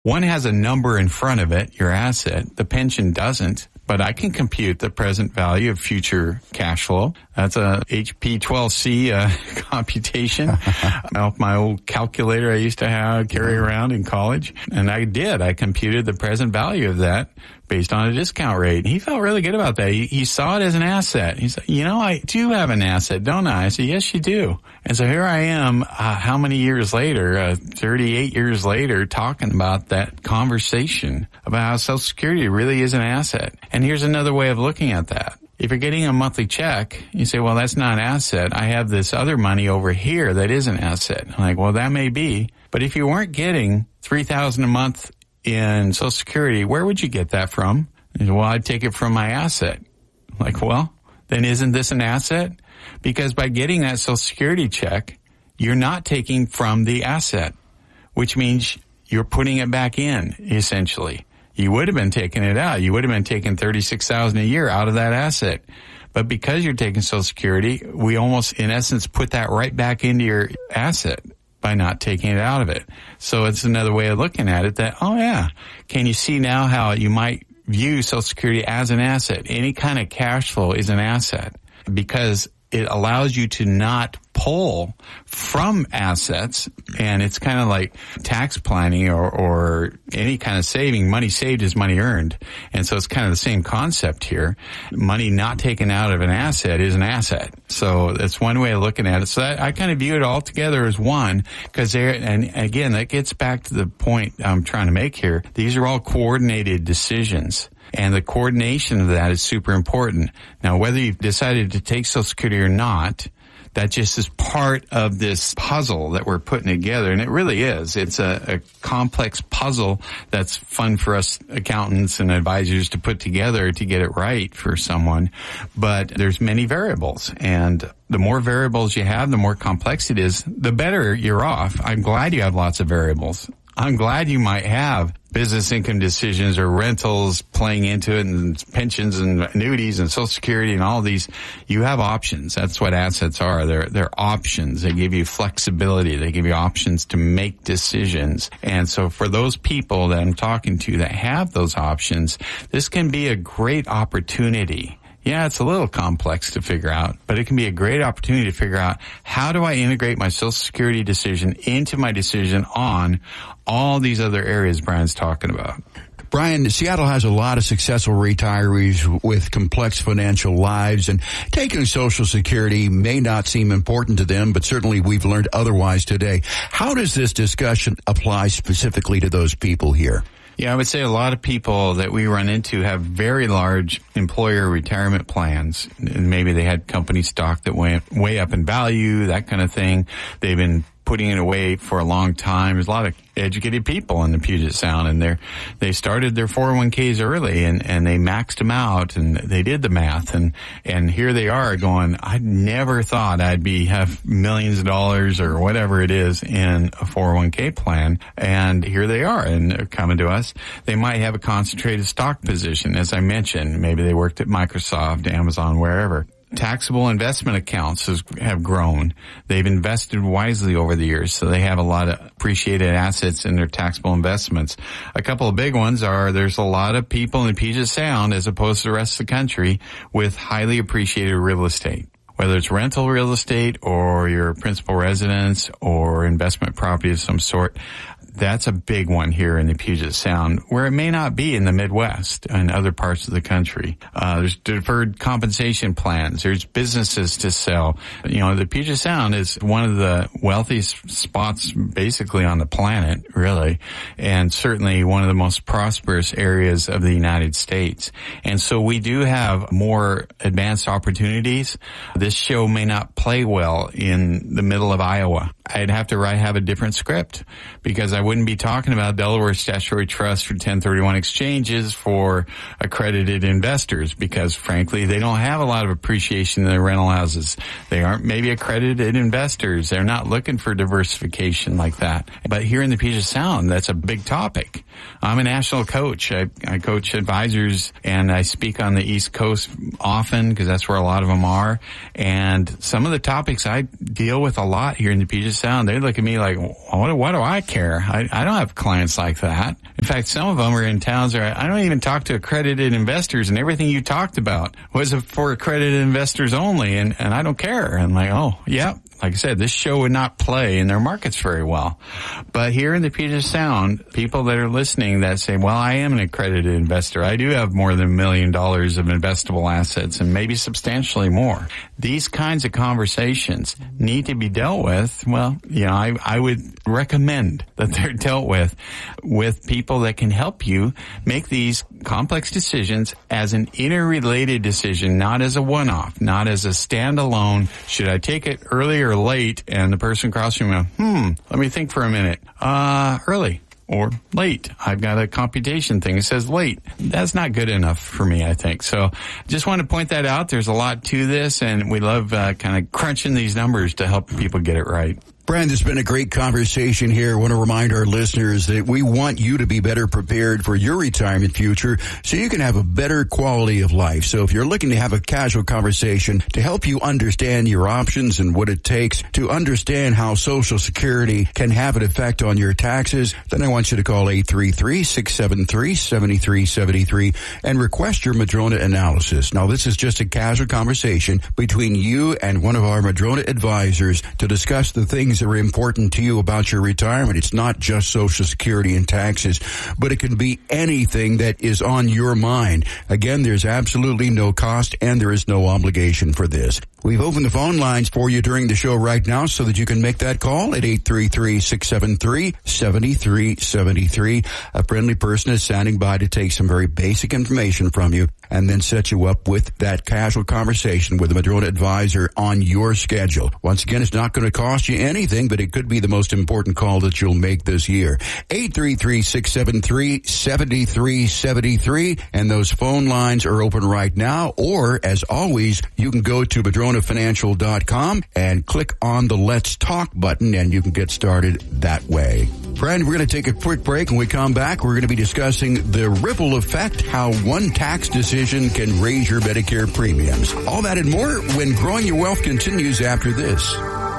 One has a number in front of it, your asset. The pension doesn't, but I can compute the present value of future cash flow. That's a HP12C computation off my old calculator I used to carry around in college. And I computed the present value of that based on a discount rate. He felt really good about that. He saw it as an asset. He said, I do have an asset, don't I? I said, yes, you do. And so here I am, how many years later, 38 years later, talking about that conversation about how Social Security really is an asset. And here's another way of looking at that. If you're getting a monthly check, you say, well, that's not an asset. I have this other money over here that is an asset. I'm like, well, that may be. But if you weren't getting $3,000 a month in Social Security, where would you get that from? And, well, I'd take it from my asset. I'm like, well, then isn't this an asset? Because by getting that Social Security check, you're not taking from the asset, which means you're putting it back in, essentially. You would have been taking it out. You would have been taking $36,000 a year out of that asset. But because you're taking Social Security, we almost, in essence, put that right back into your asset by not taking it out of it. So it's another way of looking at it that, oh yeah, can you see now how you might view Social Security as an asset? Any kind of cash flow is an asset because it allows you to not pull from assets, and it's kind of like tax planning or any kind of saving. Money saved is money earned. And so it's kind of the same concept here. Money not taken out of an asset is an asset. So that's one way of looking at it. So I kind of view it all together as one, because and again, that gets back to the point I'm trying to make here. These are all coordinated decisions. And the coordination of that is super important. Now, whether you've decided to take Social Security or not, that just is part of this puzzle that we're putting together. And it really is. It's a complex puzzle that's fun for us accountants and advisors to put together to get it right for someone. But there's many variables. And the more variables you have, the more complex it is, the better you're off. I'm glad you have lots of variables. I'm glad you might have business income decisions or rentals playing into it, and pensions and annuities and Social Security and all these. You have options. That's what assets are. They're options. They give you flexibility. They give you options to make decisions. And so for those people that I'm talking to that have those options, this can be a great opportunity. Yeah, it's a little complex to figure out, but it can be a great opportunity to figure out, how do I integrate my Social Security decision into my decision on all these other areas Brian's talking about. Brian, Seattle has a lot of successful retirees with complex financial lives, and taking Social Security may not seem important to them, but certainly we've learned otherwise today. How does this discussion apply specifically to those people here? Yeah, I would say a lot of people that we run into have very large employer retirement plans. And maybe they had company stock that went way up in value, that kind of thing. They've been putting it away for a long time. There's a lot of educated people in the Puget Sound, and they started their 401ks early and they maxed them out, and they did the math, and here they are going, I never thought I'd have millions of dollars or whatever it is in a 401k plan, and here they are, and they're coming to us. They might have a concentrated stock position, as I mentioned. Maybe they worked at Microsoft, Amazon, wherever. Taxable investment accounts have grown. They've invested wisely over the years, so they have a lot of appreciated assets in their taxable investments. A couple of big ones are, there's a lot of people in the Puget Sound, as opposed to the rest of the country, with highly appreciated real estate. Whether it's rental real estate or your principal residence or investment property of some sort. That's a big one here in the Puget Sound, where it may not be in the Midwest and other parts of the country. There's deferred compensation plans. There's businesses to sell. The Puget Sound is one of the wealthiest spots basically on the planet, really, and certainly one of the most prosperous areas of the United States. And so we do have more advanced opportunities. This show may not play well in the middle of Iowa. I'd have to have a different script, because I wouldn't be talking about Delaware statutory trust for 1031 exchanges for accredited investors, because frankly, they don't have a lot of appreciation in their rental houses. They aren't maybe accredited investors. They're not looking for diversification like that. But here in the Puget Sound, that's a big topic. I'm a national coach. I coach advisors, and I speak on the East Coast often, because that's where a lot of them are. And some of the topics I deal with a lot here in the Puget Sound, they look at me like, what do I care? I don't have clients like that. In fact, some of them are in towns where I don't even talk to accredited investors, and everything you talked about was for accredited investors only, and I don't care. And like, oh, yeah. Like I said, this show would not play in their markets very well. But here in the Puget Sound, people that are listening that say, well, I am an accredited investor. I do have more than $1 million of investable assets and maybe substantially more. These kinds of conversations need to be dealt with. Well, I would recommend that they're dealt with people that can help you make these complex decisions as an interrelated decision, not as a one-off, not as a standalone. Should I take it early or late? And the person across from me, let me think for a minute. Early or late. I've got a computation thing that says late. That's not good enough for me, I think. So just want to point that out. There's a lot to this, and we love kind of crunching these numbers to help people get it right. Brian, this has been a great conversation here. I want to remind our listeners that we want you to be better prepared for your retirement future so you can have a better quality of life. So if you're looking to have a casual conversation to help you understand your options and what it takes to understand how Social Security can have an effect on your taxes, then I want you to call 833-673-7373 and request your Madrona analysis. Now, this is just a casual conversation between you and one of our Madrona advisors to discuss the things that are important to you about your retirement. It's not just Social Security and taxes, but it can be anything that is on your mind. Again, there's absolutely no cost and there is no obligation for this. We've opened the phone lines for you during the show right now so that you can make that call at 833-673-7373. A friendly person is standing by to take some very basic information from you and then set you up with that casual conversation with a Madrona advisor on your schedule. Once again, it's not going to cost you anything, but it could be the most important call that you'll make this year. 833-673-7373, and those phone lines are open right now. Or, as always, you can go to MadronaFinancial.com and click on the Let's Talk button, and you can get started that way. Brian, we're going to take a quick break. When we come back, we're going to be discussing the ripple effect, how one tax decision can raise your Medicare premiums. All that and more when Growing Your Wealth continues after this.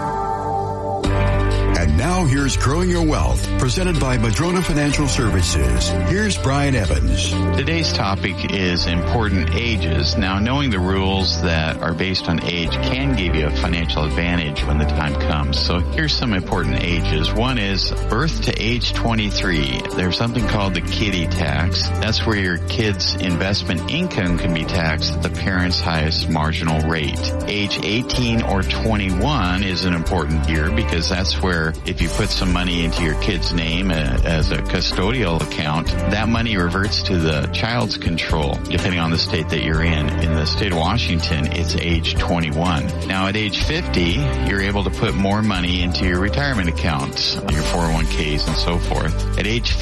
And now here's Growing Your Wealth, presented by Madrona Financial Services. Here's Brian Evans. Today's topic is important ages. Now, knowing the rules that are based on age can give you a financial advantage when the time comes. So here's some important ages. One is birth to age 23. There's something called the kiddie tax. That's where your kid's investment income can be taxed at the parent's highest marginal rate. Age 18 or 21 is an important year because that's where if you put some money into your kid's name as a custodial account, that money reverts to the child's control, depending on the state that you're in. In the state of Washington, it's age 21. Now, at age 50, you're able to put more money into your retirement accounts, your 401ks and so forth. At age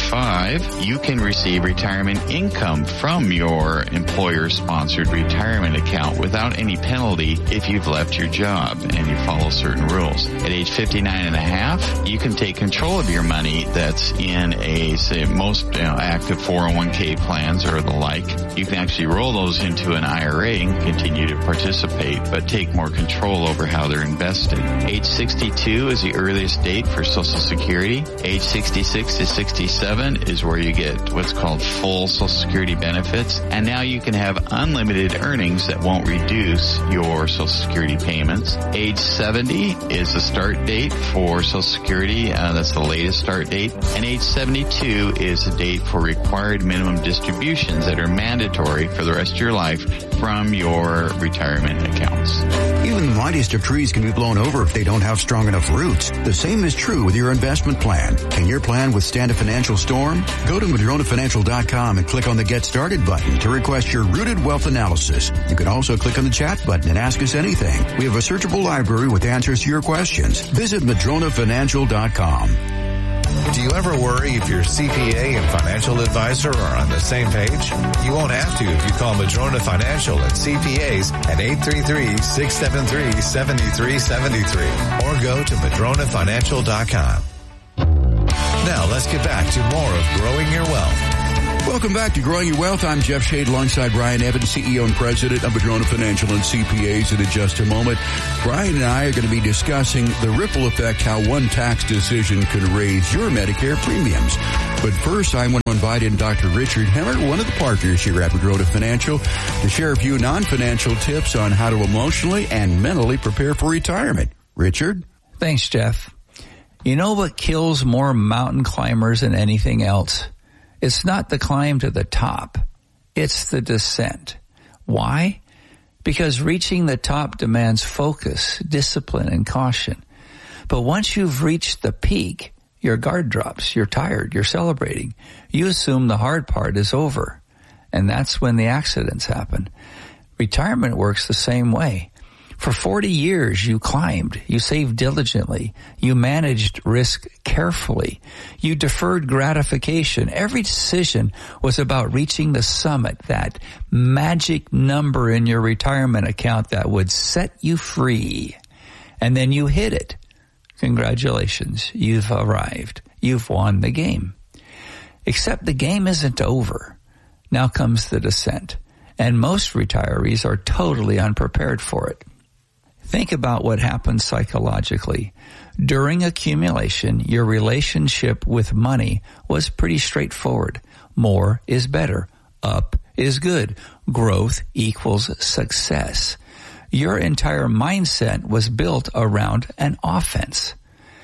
55, you can receive retirement income from your employer-sponsored retirement account without any penalty if you've left your job and you follow certain rules. At age 59 and a half, you can take control of your money that's in most active 401k plans or the like. You can actually roll those into an IRA and continue to participate, but take more control over how they're invested. Age 62 is the earliest date for Social Security. Age 66 to 67 is where you get what's called full Social Security benefits. And now you can have unlimited earnings that won't reduce your Social Security payments. Age 70 is the start date for Social Security. That's the latest start date. And age 72 is the date for required minimum distributions that are mandatory for the rest of your life from your retirement accounts. Even the mightiest of trees can be blown over if they don't have strong enough roots. The same is true with your investment plan. Can your plan withstand a financial storm? Go to MadronaFinancial.com and click on the Get Started button to request your Rooted Wealth Analysis. You can also click on the chat button and ask us anything. We have a searchable library with answers to your questions. Visit MadronaFinancial.com. Do you ever worry if your CPA and financial advisor are on the same page? You won't have to if you call Madrona Financial and CPAs at 833-673-7373 or go to MadronaFinancial.com. Now let's get back to more of Growing Your Wealth. Welcome back to Growing Your Wealth. I'm Jeff Shade alongside Brian Evans, CEO and President of Madrona Financial and CPAs. In just a moment, Brian and I are going to be discussing the ripple effect, how one tax decision can raise your Medicare premiums. But first, I want to invite in Dr. Richard Hemmer, one of the partners here at Madrona Financial, to share a few non-financial tips on how to emotionally and mentally prepare for retirement. Richard? Thanks, Jeff. You know what kills more mountain climbers than anything else? It's not the climb to the top. It's the descent. Why? Because reaching the top demands focus, discipline, and caution. But once you've reached the peak, your guard drops. You're tired. You're celebrating. You assume the hard part is over. And that's when the accidents happen. Retirement works the same way. For 40 years, you climbed, you saved diligently, you managed risk carefully, you deferred gratification. Every decision was about reaching the summit, that magic number in your retirement account that would set you free. And then you hit it. Congratulations, you've arrived. You've won the game. Except the game isn't over. Now comes the descent. And most retirees are totally unprepared for it. Think about what happens psychologically. During accumulation, your relationship with money was pretty straightforward. More is better. Up is good. Growth equals success. Your entire mindset was built around an offense.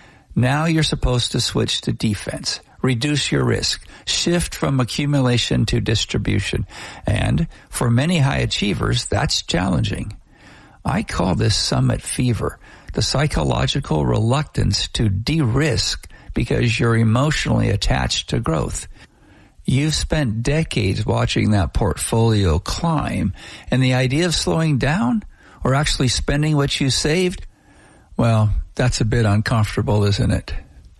Now you're supposed to switch to defense. Reduce your risk. Shift from accumulation to distribution. And for many high achievers, that's challenging. I call this summit fever, the psychological reluctance to de-risk because you're emotionally attached to growth. You've spent decades watching that portfolio climb, and the idea of slowing down or actually spending what you saved, well, that's a bit uncomfortable, isn't it?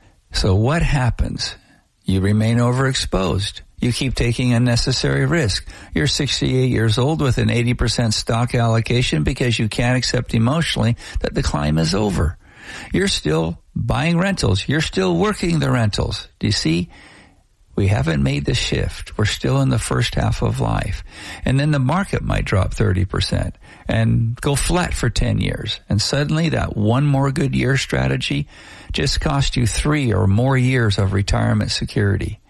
So what happens? You remain overexposed. You keep taking unnecessary risk. You're 68 years old with an 80% stock allocation because you can't accept emotionally that the climb is over. You're still buying rentals. You're still working the rentals. Do you see? We haven't made the shift. We're still in the first half of life. And then the market might drop 30% and go flat for 10 years. And suddenly that one more good year strategy just cost you 3 or more years of retirement security.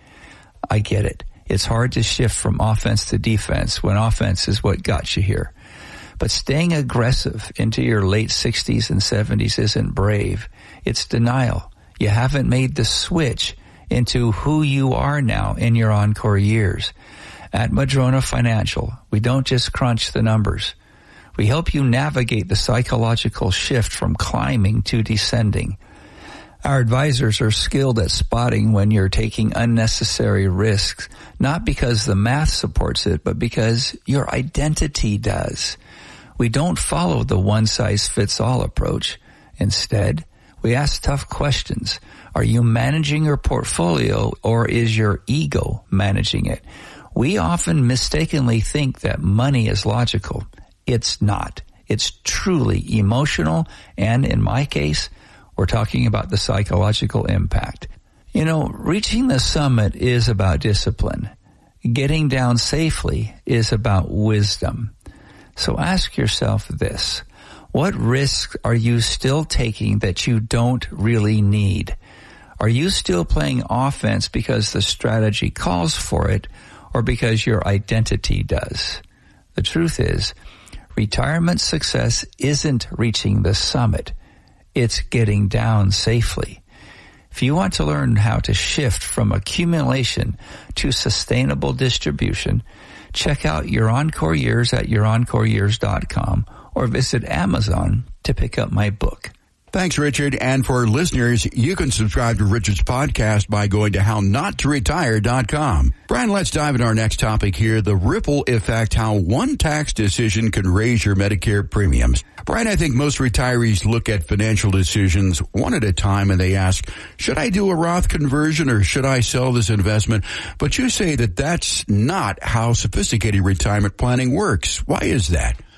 I get it. It's hard to shift from offense to defense when offense is what got you here. But staying aggressive into your late 60s and 70s isn't brave. It's denial. You haven't made the switch into who you are now in your encore years. At Madrona Financial, we don't just crunch the numbers. We help you navigate the psychological shift from climbing to descending. Our advisors are skilled at spotting when you're taking unnecessary risks, not because the math supports it, but because your identity does. We don't follow the one-size-fits-all approach. Instead, we ask tough questions. Are you managing your portfolio, or is your ego managing it? We often mistakenly think that money is logical. It's not. It's truly emotional, and in my case, we're talking about the psychological impact. You know, reaching the summit is about discipline. Getting down safely is about wisdom. So ask yourself this. What risks are you still taking that you don't really need? Are you still playing offense because the strategy calls for it or because your identity does? The truth is, retirement success isn't reaching the summit. It's getting down safely. If you want to learn how to shift from accumulation to sustainable distribution, check out Your Encore Years at yourencoreyears.com or visit Amazon to pick up my book. Thanks, Richard. And for listeners, you can subscribe to Richard's podcast by going to HowNotToRetire.com. Brian, let's dive into our next topic here, the ripple effect, how one tax decision can raise your Medicare premiums. Brian, I think most retirees look at financial decisions one at a time and they ask, should I do a Roth conversion or should I sell this investment? But you say that that's not how sophisticated retirement planning works. Why is that?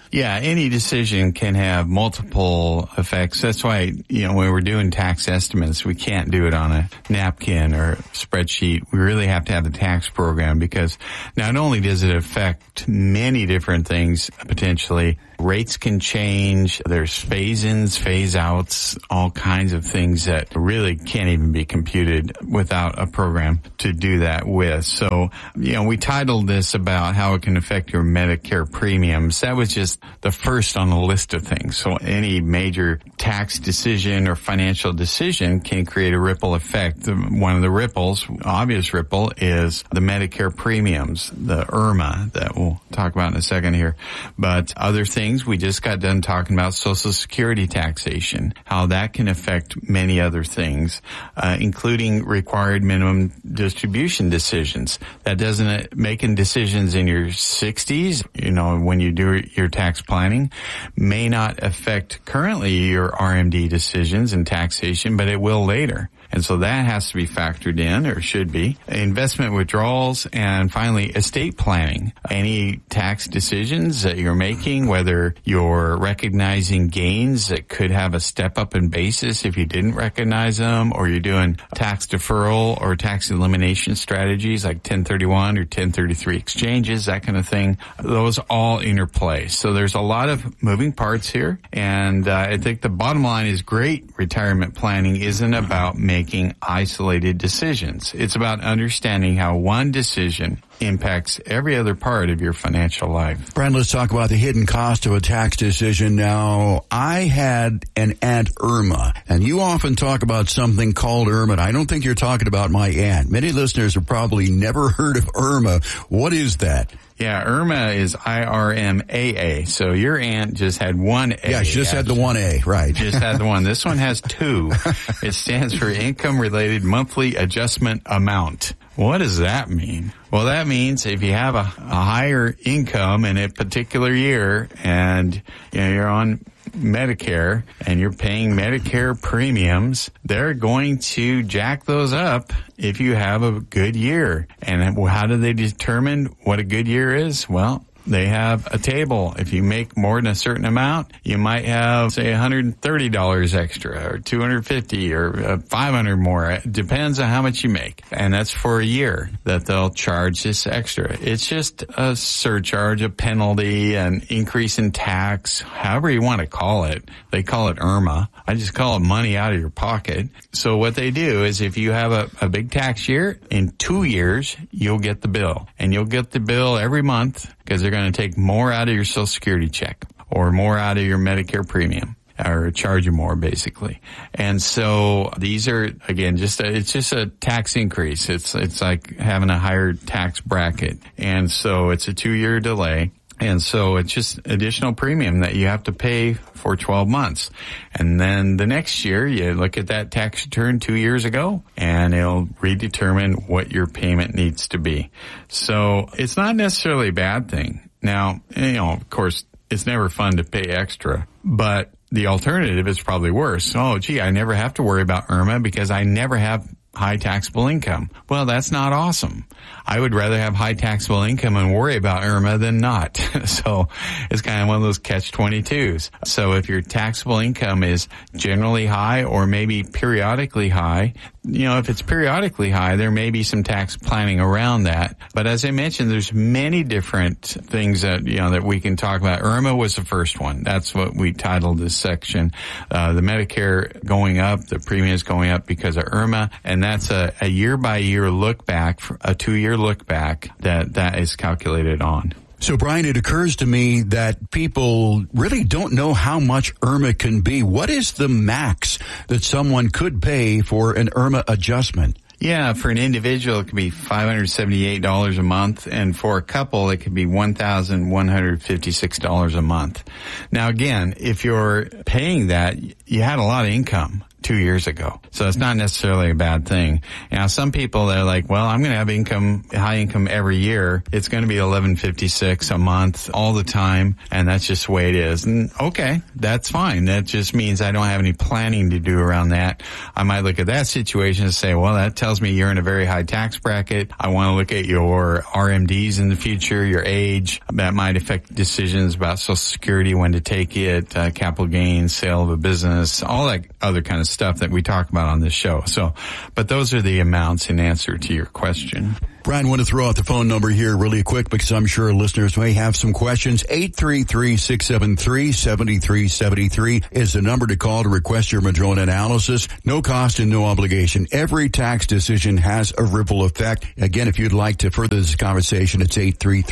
Yeah, any decision can have multiple effects. That's why, when we're doing tax estimates, we can't do it on a napkin or spreadsheet. We really have to have the tax program, because not only does it affect many different things potentially, rates can change, there's phase-ins, phase-outs, all kinds of things that really can't even be computed without a program to do that with. So, we titled this about how it can affect your Medicare premiums. That was just the first on the list of things. So any major tax decision or financial decision can create a ripple effect. One of the ripples, obvious ripple, is the Medicare premiums, the IRMA, that we'll talk about in a second here. But other things, we just got done talking about Social Security taxation, how that can affect many other things, including required minimum distribution decisions. That doesn't, making decisions in your 60s, when you do your tax planning, may not affect currently your RMD decisions and taxation, but it will later. And so that has to be factored in, or should be. Investment withdrawals, and finally, estate planning. Any tax decisions that you're making, whether you're recognizing gains that could have a step up in basis if you didn't recognize them, or you're doing tax deferral or tax elimination strategies like 1031 or 1033 exchanges, that kind of thing. Those all interplay. So there's a lot of moving parts here. And I think the bottom line is great retirement planning isn't about making isolated decisions. It's about understanding how one decision impacts every other part of your financial life. Brian, let's talk about the hidden cost of a tax decision. Now, I had an Aunt Irma, and you often talk about something called Irma. I don't think you're talking about my aunt. Many listeners have probably never heard of Irma. What is that? Yeah, IRMA is IRMAA. So your aunt just had one A. Yeah, she just had the one A, right. Just had the one. This one has two. It stands for Income-Related Monthly Adjustment Amount. What does that mean? Well, that means if you have a higher income in a particular year and you're on Medicare and you're paying Medicare premiums, they're going to jack those up if you have a good year. And how do they determine what a good year is? Well, they have a table. If you make more than a certain amount, you might have, say, $130 extra or $250 or $500 more. It depends on how much you make. And that's for a year that they'll charge this extra. It's just a surcharge, a penalty, an increase in tax, however you want to call it. They call it IRMA. I just call it money out of your pocket. So what they do is if you have a big tax year, in 2 years, you'll get the bill. And you'll get the bill every month, because they're going to take more out of your Social Security check or more out of your Medicare premium, or charge you more, basically. And so these are, again, it's just a tax increase. It's like having a higher tax bracket. And so it's a 2-year delay. And so it's just additional premium that you have to pay for 12 months. And then the next year, you look at that tax return 2 years ago, and it'll redetermine what your payment needs to be. So it's not necessarily a bad thing. Now, of course, it's never fun to pay extra, but the alternative is probably worse. Oh, gee, I never have to worry about IRMA because I never have high taxable income. Well, that's not awesome. I would rather have high taxable income and worry about IRMA than not. So it's kind of one of those catch-22s. So if your taxable income is generally high or maybe periodically high, if it's periodically high, there may be some tax planning around that. But as I mentioned, there's many different things that, that we can talk about. IRMA was the first one. That's what we titled this section. The Medicare going up, the premiums going up because of IRMA. And that's a year-by-year look back, a 2-year look back that is calculated on. So, Brian, it occurs to me that people really don't know how much IRMA can be. What is the max that someone could pay for an IRMA adjustment? Yeah, for an individual, it could be $578 a month, and for a couple, it could be $1,156 a month. Now, again, if you're paying that, you had a lot of income. 2 years ago. So it's not necessarily a bad thing. Now, some people, they're like, well, I'm going to have high income every year. It's going to be $11.56 a month all the time, and that's just the way it is. And okay, that's fine. That just means I don't have any planning to do around that. I might look at that situation and say, well, that tells me you're in a very high tax bracket. I want to look at your RMDs in the future, your age. That might affect decisions about Social Security, when to take it, capital gains, sale of a business, all that other kind of stuff that we talk about on this show. So, but those are the amounts in answer to your question. Brian, I want to throw out the phone number here really quick because I'm sure listeners may have some questions. 833-673-7373 is the number to call to request your Madrona analysis. No cost and no obligation. Every tax decision has a ripple effect. Again, if you'd like to further this conversation, it's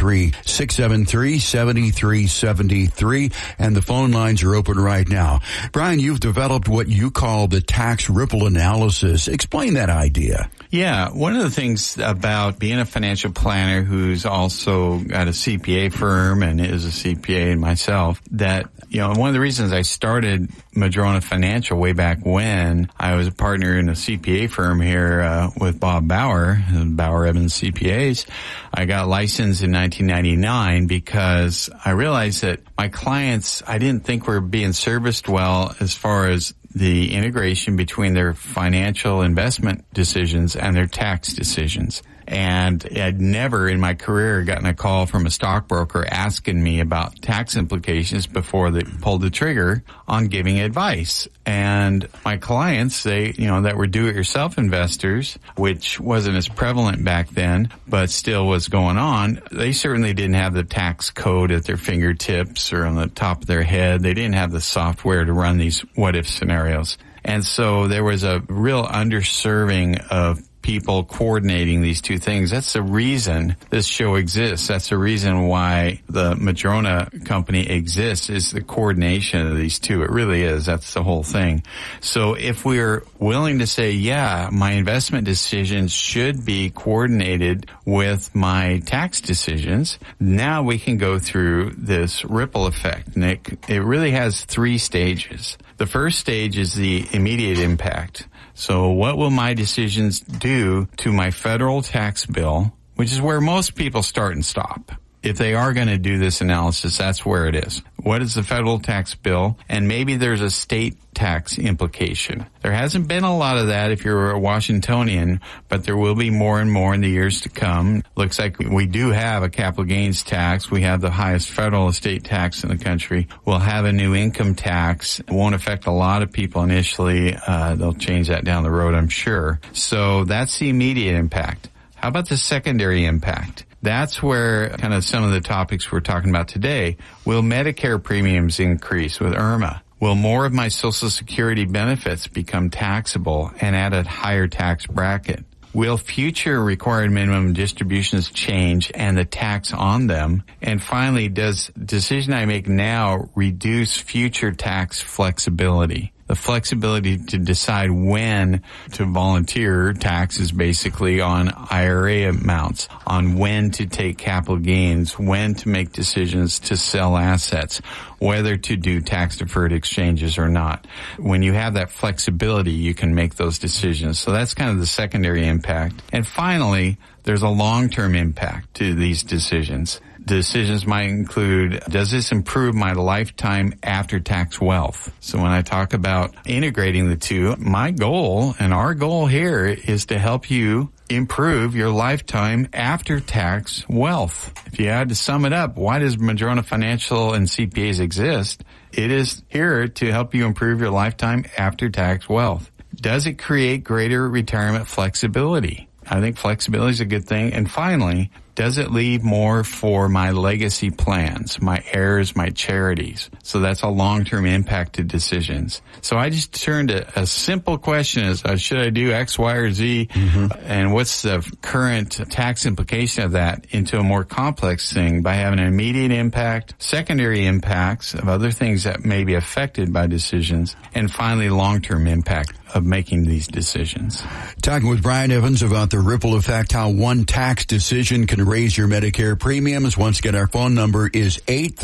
833-673-7373, and the phone lines are open right now. Brian, you've developed what you call the tax ripple analysis. Explain that idea. Yeah, one of the things about being a financial planner who's also got a CPA firm and is a CPA and myself, that, you know, one of the reasons I started Madrona Financial way back when I was a partner in a CPA firm here with Bob Bauer, Bauer Evans CPAs. I got licensed in 1999 because I realized that my clients, I didn't think were being serviced well as far as the integration between their financial investment decisions and their tax decisions. And I'd never in my career gotten a call from a stockbroker asking me about tax implications before they pulled the trigger on giving advice. And my clients, that were do-it-yourself investors, which wasn't as prevalent back then, but still was going on, they certainly didn't have the tax code at their fingertips or on the top of their head. They didn't have the software to run these what-if scenarios. And so there was a real underserving of people coordinating these two things. That's the reason this show exists. That's the reason why the Madrona company exists, is the coordination of these two. It really is. That's the whole thing. So if we're willing to say, yeah, my investment decisions should be coordinated with my tax decisions, now we can go through this ripple effect. And it really has 3 stages. The first stage is the immediate impact. So what will my decisions do to my federal tax bill, which is where most people start and stop. If they are going to do this analysis, that's where it is. What is the federal tax bill? And maybe there's a state tax implication. There hasn't been a lot of that if you're a Washingtonian, but there will be more and more in the years to come. Looks like we do have a capital gains tax. We have the highest federal estate tax in the country. We'll have a new income tax. It won't affect a lot of people initially. They'll change that down the road, I'm sure. So that's the immediate impact. How about the secondary impact? That's where kind of some of the topics we're talking about today. Will Medicare premiums increase with IRMA? Will more of my Social Security benefits become taxable and at a higher tax bracket? Will future required minimum distributions change and the tax on them? And finally, does the decision I make now reduce future tax flexibility? The flexibility to decide when to volunteer taxes basically on IRA amounts, on when to take capital gains, when to make decisions to sell assets, whether to do tax-deferred exchanges or not. When you have that flexibility, you can make those decisions. So that's kind of the secondary impact. And finally, there's a long-term impact to these decisions. Decisions might include, does this improve my lifetime after-tax wealth? So when I talk about integrating the two, my goal and our goal here is to help you improve your lifetime after-tax wealth. If you had to sum it up, why does Madrona Financial and CPAs exist? It is here to help you improve your lifetime after-tax wealth. Does it create greater retirement flexibility? I think flexibility is a good thing. And finally, does it leave more for my legacy plans, my heirs, my charities? So that's a long-term impact to decisions. So I just turned a simple question as, should I do X, Y, or Z? And what's the current tax implication of that into a more complex thing by having an immediate impact, secondary impacts of other things that may be affected by decisions, and finally long-term impact of making these decisions. Talking with Brian Evans about the ripple effect, how one tax decision can raise your Medicare premiums. Once again, our phone number is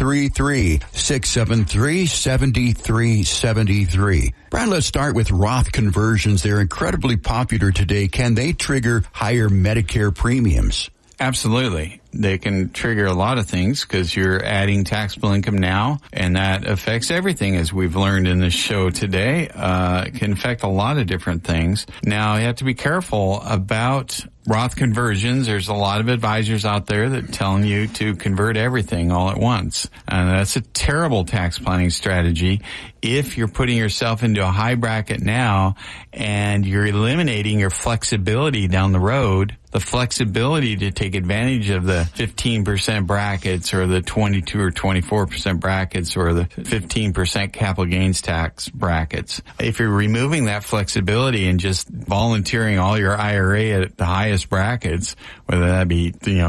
833-673-7373. Brian, let's start with Roth conversions. They're incredibly popular today. Can they trigger higher Medicare premiums? Absolutely. They can trigger a lot of things because you're adding taxable income now, and that affects everything, as we've learned in this show today. It can affect a lot of different things. Now, you have to be careful about Roth conversions. There's a lot of advisors out there that telling you to convert everything all at once. And that's a terrible tax planning strategy if you're putting yourself into a high bracket now and you're eliminating your flexibility down the road, the flexibility to take advantage of the 15% brackets or the 22 or 24% brackets or the 15% capital gains tax brackets. If you're removing that flexibility and just volunteering all your IRA at the highest brackets, whether that be,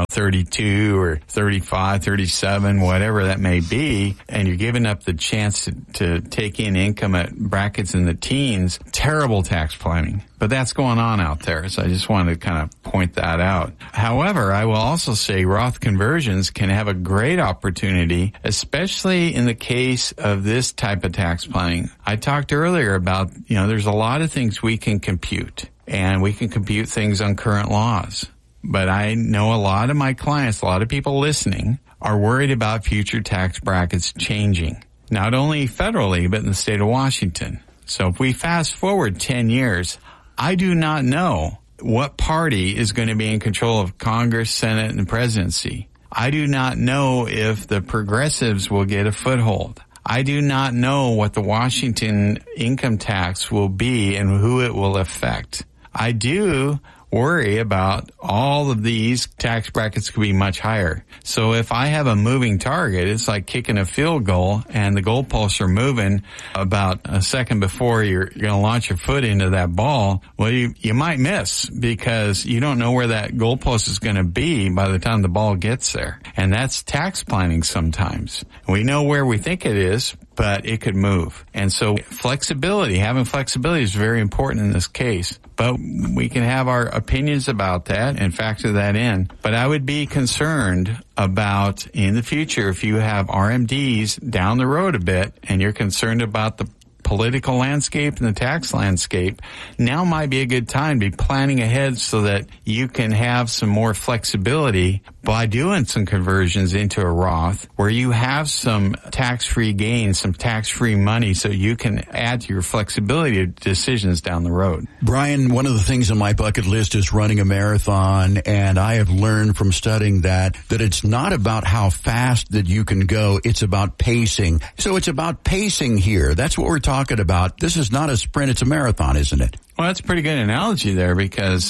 32 or 35, 37, whatever that may be, and you're giving up the chance to take in income at brackets in the teens, terrible tax planning. But that's going on out there, so I just wanted to kind of point that out. However, I will also say Roth conversions can have a great opportunity, especially in the case of this type of tax planning. I talked earlier about, there's a lot of things we can compute, and we can compute things on current laws. But I know a lot of my clients, a lot of people listening, are worried about future tax brackets changing, not only federally, but in the state of Washington. So if we fast forward 10 years, I do not know what party is going to be in control of Congress, Senate, and presidency. I do not know if the progressives will get a foothold. I do not know what the Washington income tax will be and who it will affect. I do worry about all of these tax brackets could be much higher. So if I have a moving target, it's like kicking a field goal and the goalposts are moving about a second before you're going to launch your foot into that ball. Well, you might miss because you don't know where that goalpost is going to be by the time the ball gets there. And that's tax planning sometimes. We know where we think it is, but it could move. And so having flexibility is very important in this case. But we can have our opinions about that and factor that in. But I would be concerned about in the future if you have RMDs down the road a bit and you're concerned about the political landscape and the tax landscape, now might be a good time to be planning ahead so that you can have some more flexibility by doing some conversions into a Roth where you have some tax-free gains, some tax-free money so you can add to your flexibility of decisions down the road. Brian, one of the things on my bucket list is running a marathon, and I have learned from studying that it's not about how fast that you can go, it's about pacing. So it's about pacing here. That's what we're talking about. This is not a sprint, it's a marathon, isn't it? Well, that's a pretty good analogy there because,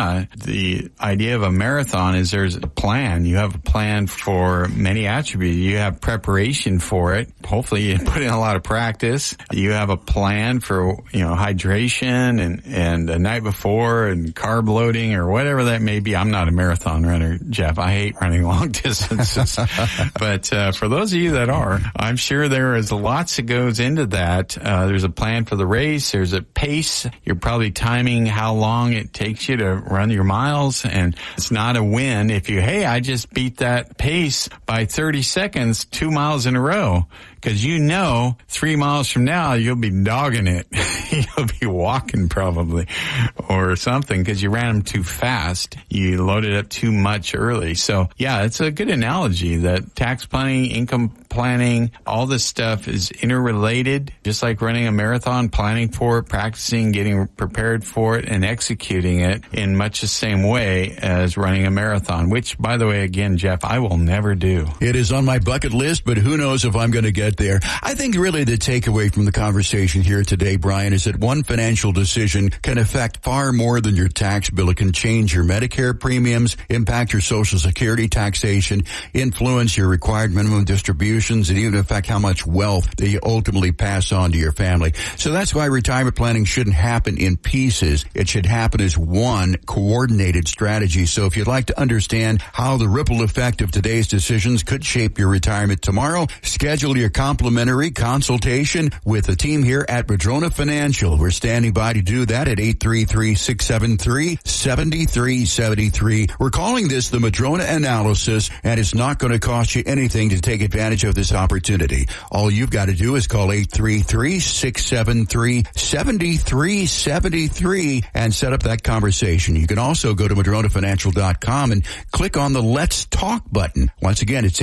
the idea of a marathon is there's a plan. You have a plan for many attributes. You have preparation for it. Hopefully you put in a lot of practice. You have a plan for, hydration and the night before and carb loading or whatever that may be. I'm not a marathon runner, Jeff. I hate running long distances. But for those of you that are, I'm sure there is lots that goes into that. There's a plan for the race. There's a pace. You're probably timing how long it takes you to run your miles, and it's not a win if I just beat that pace by 30 seconds 2 miles in a row, because 3 miles from now you'll be dogging it. You'll be walking probably or something because you ran them too fast. You loaded up too much early. So it's a good analogy that tax planning, income planning, all this stuff is interrelated, just like running a marathon, planning for it, practicing, getting prepared for it, and executing it in much the same way as running a marathon, which, by the way, again, Jeff, I will never do. It is on my bucket list, but who knows if I'm going to get there. I think really the takeaway from the conversation here today, Brian, is that one financial decision can affect far more than your tax bill. It can change your Medicare premiums, impact your Social Security taxation, influence your required minimum distribution, decisions that even affect how much wealth that you ultimately pass on to your family. So that's why retirement planning shouldn't happen in pieces. It should happen as one coordinated strategy. So if you'd like to understand how the ripple effect of today's decisions could shape your retirement tomorrow, schedule your complimentary consultation with the team here at Madrona Financial. We're standing by to do that at 833-673-7373. We're calling this the Madrona Analysis, and it's not going to cost you anything to take advantage of this opportunity. All you've got to do is call 833-673-7373 and set up that conversation. You can also go to MadronaFinancial.com and click on the Let's Talk button. Once again, it's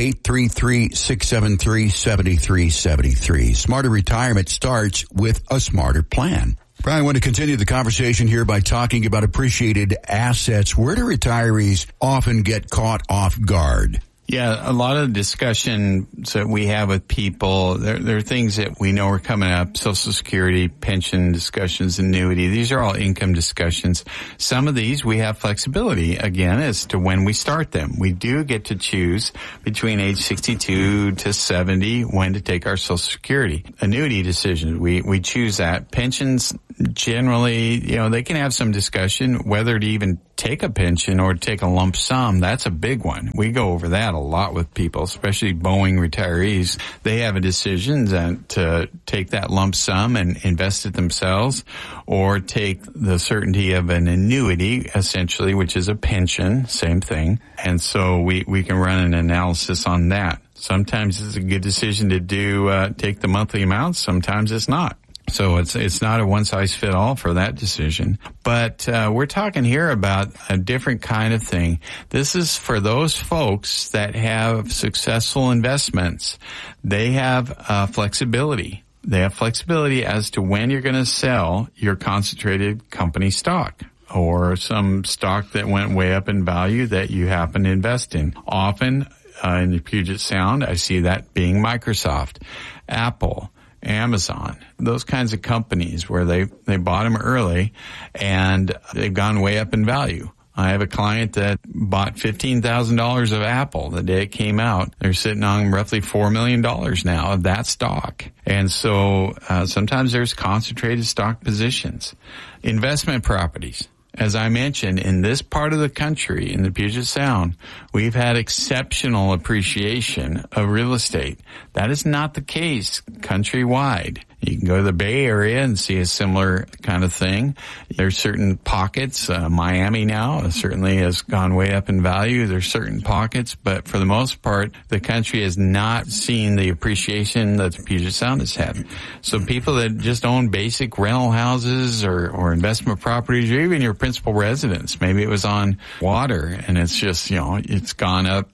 833-673-7373. Smarter retirement starts with a smarter plan. Brian, I want to continue the conversation here by talking about appreciated assets. Where do retirees often get caught off guard? Yeah, a lot of the discussions that we have with people, there are things that we know are coming up: Social Security, pension discussions, annuity. These are all income discussions. Some of these we have flexibility, again, as to when we start them. We do get to choose between age 62 to 70 when to take our Social Security. Annuity decisions, we choose that. Pensions, generally, they can have some discussion whether to even take a pension or take a lump sum. That's a big one. We go over that a lot with people, especially Boeing retirees. They have a decision to take that lump sum and invest it themselves, or take the certainty of an annuity, essentially, which is a pension, same thing. And so we can run an analysis on that. Sometimes it's a good decision to take the monthly amounts. Sometimes it's not. So it's not a one-size-fit-all for that decision. But we're talking here about a different kind of thing. This is for those folks that have successful investments. They have flexibility. They have flexibility as to when you're going to sell your concentrated company stock, or some stock that went way up in value that you happen to invest in. Often in the Puget Sound, I see that being Microsoft, Apple, Amazon, those kinds of companies where they bought them early and they've gone way up in value. I have a client that bought $15,000 of Apple the day it came out. They're sitting on roughly $4 million now of that stock. And so sometimes there's concentrated stock positions. Investment properties. As I mentioned, in this part of the country, in the Puget Sound, we've had exceptional appreciation of real estate. That is not the case countrywide. You can go to the Bay Area and see a similar kind of thing. There's certain pockets. Miami now certainly has gone way up in value. There's certain pockets, but for the most part, the country has not seen the appreciation that the Puget Sound has had. So people that just own basic rental houses or investment properties, or even your principal residence, maybe it was on water and it's just, it's gone up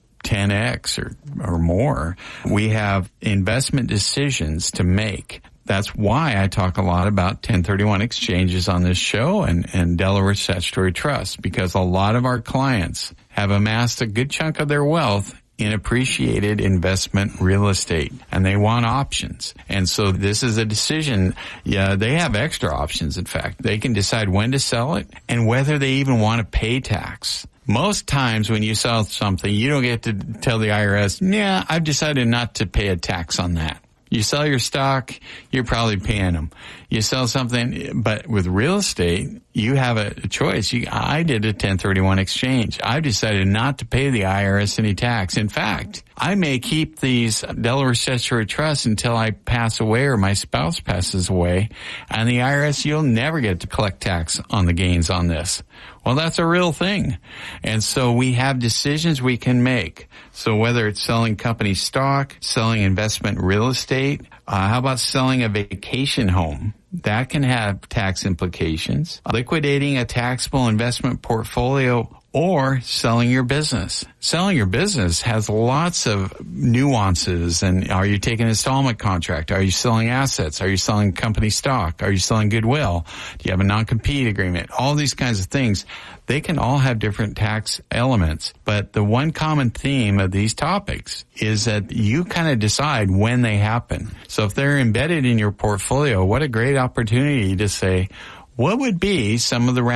10x or more. We have investment decisions to make. That's why I talk a lot about 1031 exchanges on this show and Delaware Statutory Trust, because a lot of our clients have amassed a good chunk of their wealth in appreciated investment real estate, and they want options. And so this is a decision. Yeah, they have extra options. In fact, they can decide when to sell it and whether they even want to pay tax. Most times when you sell something, you don't get to tell the IRS, yeah, I've decided not to pay a tax on that. You sell your stock, you're probably paying them. You sell something, but with real estate, you have a choice. I did a 1031 exchange. I've decided not to pay the IRS any tax. In fact, I may keep these Delaware Statutory Trusts until I pass away or my spouse passes away. And the IRS, you'll never get to collect tax on the gains on this. Well, that's a real thing. And so we have decisions we can make. So whether it's selling company stock, selling investment real estate, how about selling a vacation home? That can have tax implications. Liquidating a taxable investment portfolio, or selling your business. Selling your business has lots of nuances. And are you taking an installment contract? Are you selling assets? Are you selling company stock? Are you selling goodwill? Do you have a non-compete agreement? All these kinds of things. They can all have different tax elements. But the one common theme of these topics is that you kind of decide when they happen. So if they're embedded in your portfolio, what a great opportunity to say, what would be some of the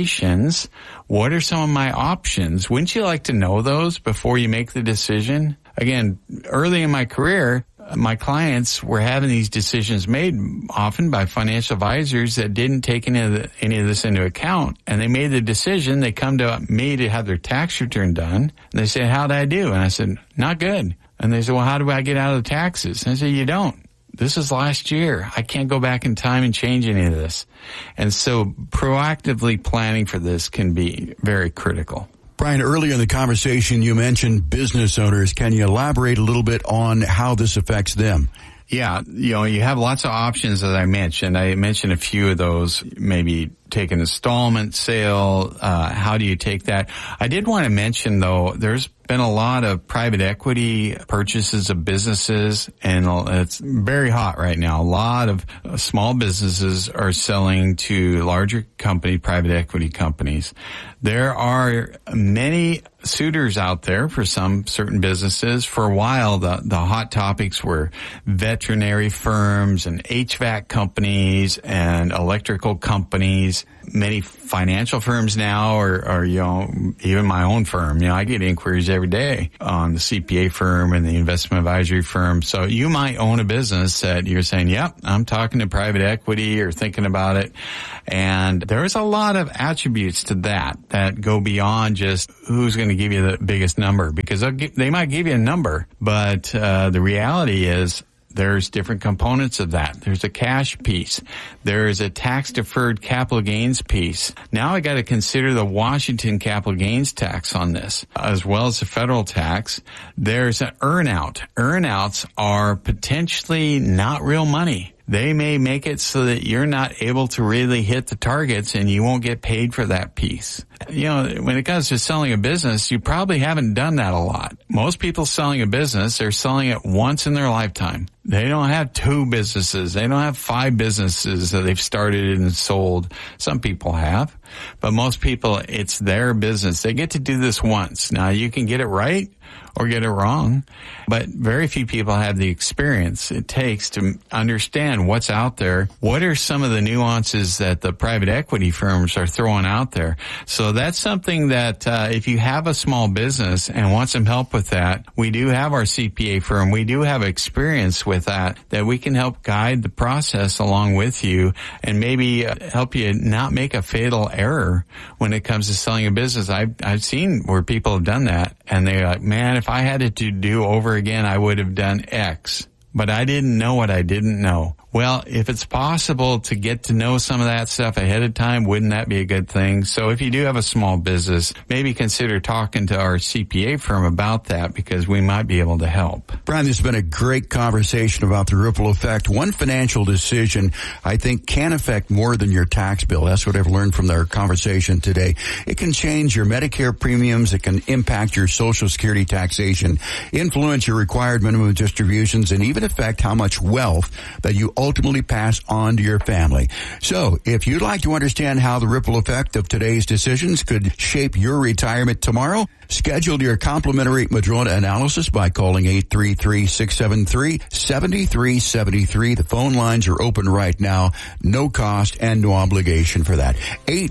ramifications? What are some of my options? Wouldn't you like to know those before you make the decision? again, early in my career, my clients were having these decisions made often by financial advisors that didn't take any of this into account. And they made the decision. They come to me to have their tax return done. And they said, how'd I do? And I said, not good. And they said, well, how do I get out of the taxes? And I said, you don't. This is last year. I can't go back in time and change any of this. And so proactively planning for this can be very critical. Brian, earlier in the conversation, you mentioned business owners. Can you elaborate a little bit on how this affects them? Yeah, you have lots of options, as I mentioned. I mentioned a few of those, maybe take an installment sale. How do you take that? I did want to mention, though, there's been a lot of private equity purchases of businesses, and it's very hot right now. A lot of small businesses are selling to larger private equity companies. There are many suitors out there for some certain businesses. For a while, the hot topics were veterinary firms and HVAC companies and electrical companies. Many financial firms now are even my own firm. I get inquiries every day on the CPA firm and the investment advisory firm. So you might own a business that you're saying, yep, I'm talking to private equity or thinking about it. And there's a lot of attributes to that go beyond just who's going to give you the biggest number, because they might give you a number, but the reality is there's different components of that. There's a cash piece. There's a tax-deferred capital gains piece. Now I got to consider the Washington capital gains tax on this, as well as the federal tax. There's an earn-out. Earn-outs are potentially not real money. They may make it so that you're not able to really hit the targets and you won't get paid for that piece. When it comes to selling a business, you probably haven't done that a lot. Most people selling a business, they're selling it once in their lifetime. They don't have 2 businesses. They don't have 5 businesses that they've started and sold. Some people have, but most people, it's their business. They get to do this once. Now, you can get it right or get it wrong, but very few people have the experience it takes to understand what's out there. What are some of the nuances that the private equity firms are throwing out there? So that's something that if you have a small business and want some help with that, we do have our CPA firm. We do have experience with that we can help guide the process along with you and maybe help you not make a fatal error when it comes to selling a business. I've seen where people have done that and they're like, man, if I had it to do over again, I would have done X. But I didn't know what I didn't know. Well, if it's possible to get to know some of that stuff ahead of time, wouldn't that be a good thing? So if you do have a small business, maybe consider talking to our CPA firm about that, because we might be able to help. Brian, this has been a great conversation about the ripple effect. One financial decision, I think, can affect more than your tax bill. That's what I've learned from our conversation today. It can change your Medicare premiums. It can impact your Social Security taxation, influence your required minimum distributions, and even affect how much wealth that you ultimately pass on to your family. So, if you'd like to understand how the ripple effect of today's decisions could shape your retirement tomorrow, schedule your complimentary Madrona analysis by calling 833-673-7373. The phone lines are open right now. No cost and no obligation for that.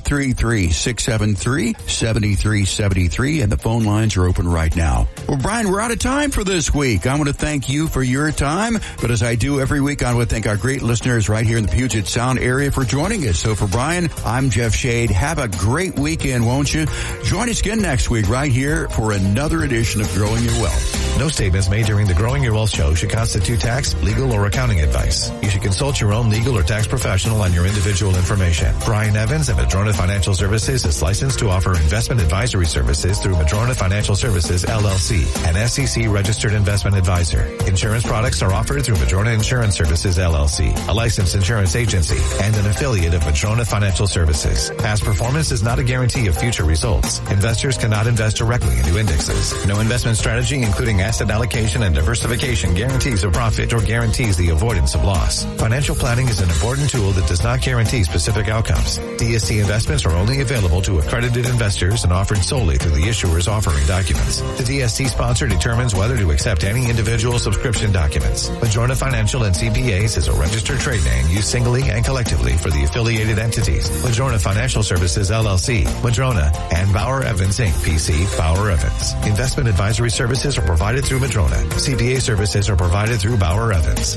833-673-7373, and the phone lines are open right now. Well, Brian, we're out of time for this week. I want to thank you for your time, but as I do every week, I want to thank our great listeners right here in the Puget Sound area for joining us. So for Brian, I'm Jeff Shade. Have a great weekend, won't you? Join us again next week right here for another edition of Growing Your Wealth. No statements made during the Growing Your Wealth show should constitute tax, legal, or accounting advice. You should consult your own legal or tax professional on your individual information. Brian Evans of Madrona Financial Services is licensed to offer investment advisory services through Madrona Financial Services, LLC, an SEC-registered investment advisor. Insurance products are offered through Madrona Insurance Services, LLC, a licensed insurance agency, and an affiliate of Madrona Financial Services. Past performance is not a guarantee of future results. Investors cannot invest directly into indexes. No investment strategy, including asset allocation and diversification, guarantees a profit or guarantees the avoidance of loss. Financial planning is an important tool that does not guarantee specific outcomes. DST investments are only available to accredited investors and offered solely through the issuers offering documents. The DST sponsor determines whether to accept any individual subscription documents. Madrona Financial and CPAs is a registered trade name used singly and collectively for the affiliated entities. Madrona Financial Services, LLC, Madrona, and Bauer Evans, Inc., PC, Bauer Evans. Investment advisory services are provided provided through Madrona. CPA services are provided through Bauer Evans.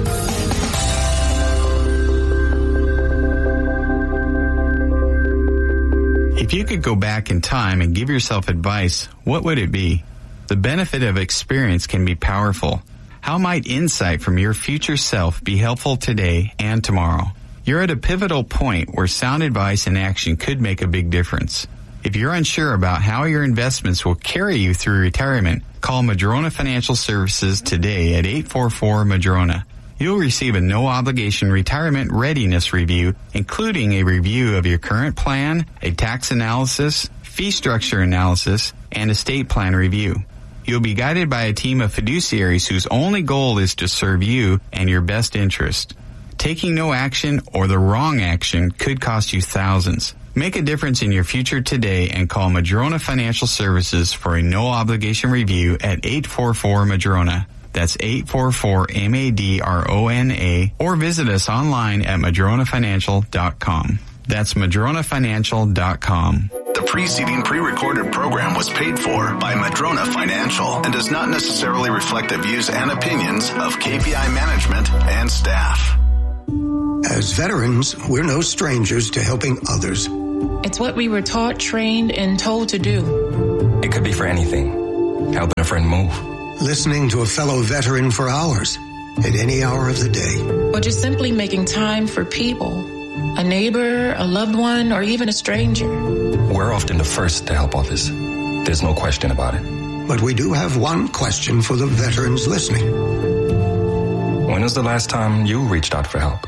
If you could go back in time and give yourself advice, what would it be? The benefit of experience can be powerful. How might insight from your future self be helpful today and tomorrow? You're at a pivotal point where sound advice and action could make a big difference. If you're unsure about how your investments will carry you through retirement, call Madrona Financial Services today at 844-MADRONA. You'll receive a no-obligation retirement readiness review, including a review of your current plan, a tax analysis, fee structure analysis, and estate plan review. You'll be guided by a team of fiduciaries whose only goal is to serve you and your best interest. Taking no action or the wrong action could cost you thousands. Make a difference in your future today and call Madrona Financial Services for a no-obligation review at 844-MADRONA. That's 844-MADRONA, or visit us online at madronafinancial.com. That's madronafinancial.com. The preceding pre-recorded program was paid for by Madrona Financial and does not necessarily reflect the views and opinions of KPI management and staff. As veterans, we're no strangers to helping others. It's what we were taught, trained, and told to do. It could be for anything. Helping a friend move. Listening to a fellow veteran for hours, at any hour of the day. Or just simply making time for people. A neighbor, a loved one, or even a stranger. We're often the first to help others. There's no question about it. But we do have one question for the veterans listening. When was the last time you reached out for help?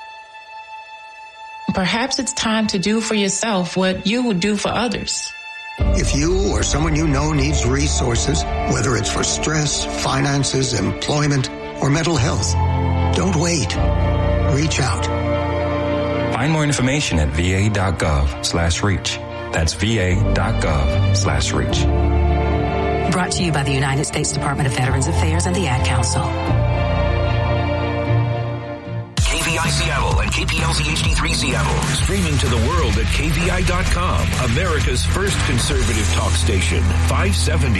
Perhaps it's time to do for yourself what you would do for others. If you or someone you know needs resources, whether it's for stress, finances, employment, or mental health, don't wait. Reach out. Find more information at va.gov/reach. That's va.gov/reach. Brought to you by the United States Department of Veterans Affairs and the Ad Council. KVI Seattle and KPLZ HD3 Seattle. Streaming to the world at KVI.com. America's first conservative talk station. 570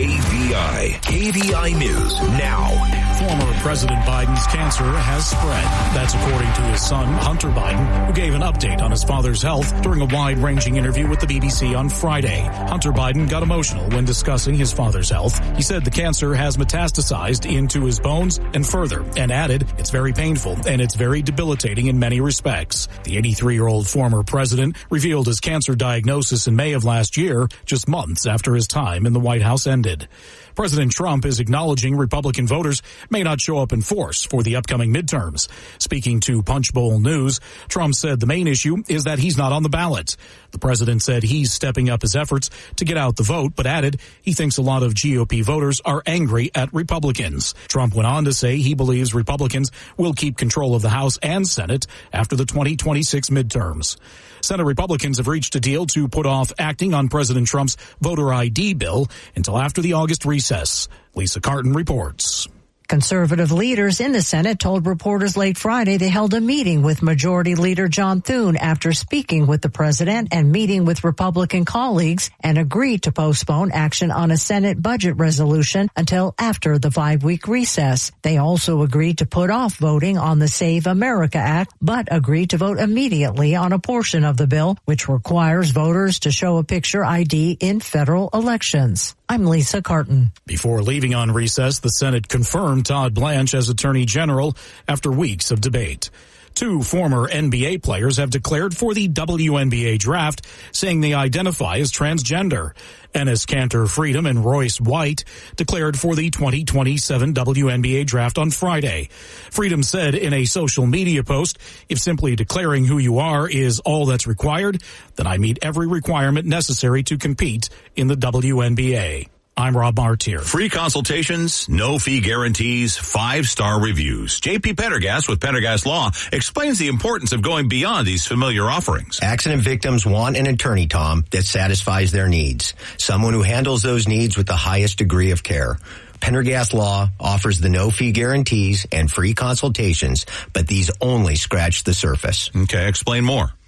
KVI. KVI News now. Former President Biden's cancer has spread. That's according to his son, Hunter Biden, who gave an update on his father's health during a wide-ranging interview with the BBC on Friday. Hunter Biden got emotional when discussing his father's health. He said the cancer has metastasized into his bones and further, and added, it's very painful and it's very debilitating in many respects. The 83-year-old former president revealed his cancer diagnosis in May of last year, just months after his time in the White House ended. President Trump is acknowledging Republican voters may not show up in force for the upcoming midterms. Speaking to Punchbowl News, Trump said the main issue is that he's not on the ballot. The president said he's stepping up his efforts to get out the vote, but added he thinks a lot of GOP voters are angry at Republicans. Trump went on to say he believes Republicans will keep control of the House and Senate after the 2026 midterms. Senate Republicans have reached a deal to put off acting on President Trump's voter ID bill until after the August recess. Lisa Carton reports. Conservative leaders in the Senate told reporters late Friday they held a meeting with Majority Leader John Thune after speaking with the president and meeting with Republican colleagues and agreed to postpone action on a Senate budget resolution until after the 5-week recess. They also agreed to put off voting on the Save America Act, but agreed to vote immediately on a portion of the bill, which requires voters to show a picture ID in federal elections. I'm Lisa Carton. Before leaving on recess, the Senate confirmed Todd Blanche as Attorney General after weeks of debate. 2 former NBA players have declared for the WNBA draft, saying they identify as transgender. Enes Kanter Freedom and Royce White declared for the 2027 WNBA draft on Friday. Freedom said in a social media post, if simply declaring who you are is all that's required, then I meet every requirement necessary to compete in the WNBA. I'm Rob Martier. Free consultations, no fee guarantees, 5-star reviews. J.P. Pendergast with Pendergast Law explains the importance of going beyond these familiar offerings. Accident victims want an attorney, Tom, that satisfies their needs. Someone who handles those needs with the highest degree of care. Pendergast Law offers the no-fee guarantees and free consultations, but these only scratch the surface. Okay, explain more.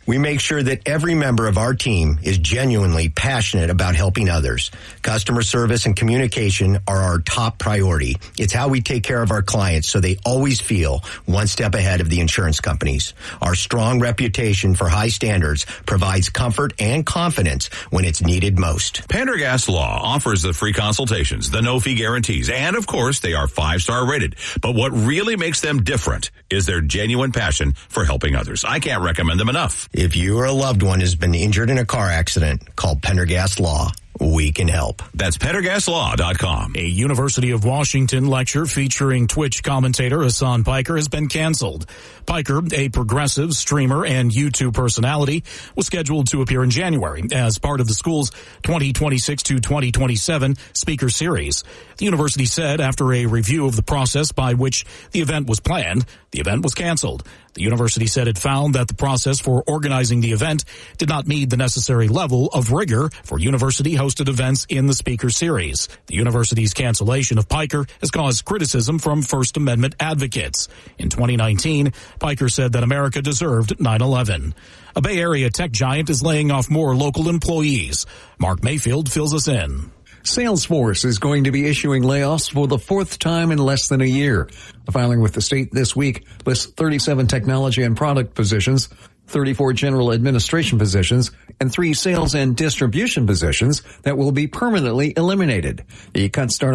We make sure that every member of our team is genuinely passionate about helping others. Customer service and communication are our top priority. It's how we take care of our clients so they always feel one step ahead of the insurance companies. Our strong reputation for high standards provides comfort and confidence when it's needed most. Pendergast Law offers the free consultations, the no-fee guarantees, and of course, they are 5-star rated. But what really makes them different is their genuine passion for helping others. I can't recommend them enough. If you or a loved one has been injured in a car accident, call Pendergast Law. We can help. That's PendergastLaw.com. A University of Washington lecture featuring Twitch commentator Hassan Piker has been canceled. Piker, a progressive streamer and YouTube personality, was scheduled to appear in January as part of the school's 2026 to 2027 speaker series. The university said after a review of the process by which the event was planned, the event was canceled. The university said it found that the process for organizing the event did not meet the necessary level of rigor for university-hosted events in the speaker series. The university's cancellation of Piker has caused criticism from First Amendment advocates. In 2019, Piker said that America deserved 9/11. A Bay Area tech giant is laying off more local employees. Mark Mayfield fills us in. Salesforce is going to be issuing layoffs for the fourth time in less than a year. The filing with the state this week lists 37 technology and product positions, 34 general administration positions, and 3 sales and distribution positions that will be permanently eliminated. The cuts start